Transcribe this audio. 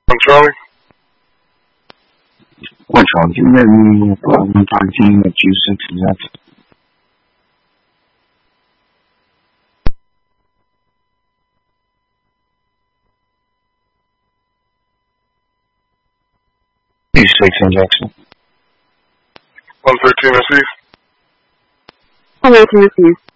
I'm Charlie. What, Charlie? You let me 113 at you 6 exactly. You 6 in Jackson. 113 received. 113 received.